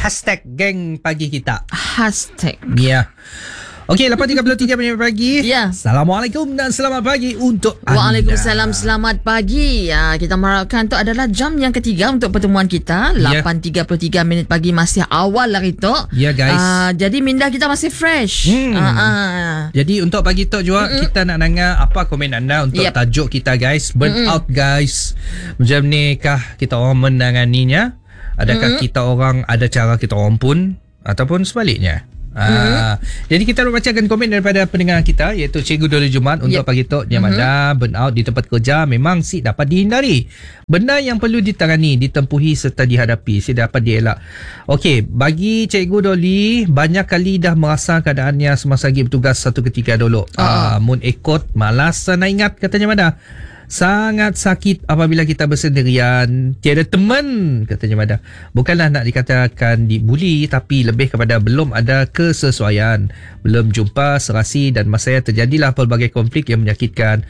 hashtag geng pagi kita. Hashtag. Ya. Okey, 8.33 minit pagi. Ya. Assalamualaikum dan selamat pagi untuk anda. Waalaikumsalam, selamat pagi. Kita mengharapkan itu adalah jam yang ketiga untuk pertemuan kita. 8.33 minit pagi, masih awal hari tu. Ya, guys. Jadi minda kita masih fresh. Jadi untuk pagi tu juga kita nak dengar apa komen anda untuk tajuk kita, guys. Burnout, guys. Macam ni kah kita orang menanganinya? Adakah kita orang ada cara kita orang pun ataupun sebaliknya? Jadi kita membacakan komen daripada pendengar kita, iaitu Cikgu Doli Jumat untuk pagi tu. Yang mana burnout di tempat kerja memang dapat dihindari. Benda yang perlu ditangani, ditempuhi serta dihadapi, dapat dielak. Okey, bagi Cikgu Doli, banyak kali dah merasa keadaannya semasa lagi bertugas satu ketika dulu. Mun ikut malas nak ingat, katanya mana. Sangat sakit apabila kita bersendirian, tiada teman, katanya Mada. Bukanlah nak dikatakan dibuli, tapi lebih kepada belum ada kesesuaian, belum jumpa serasi, dan masanya terjadilah pelbagai konflik yang menyakitkan.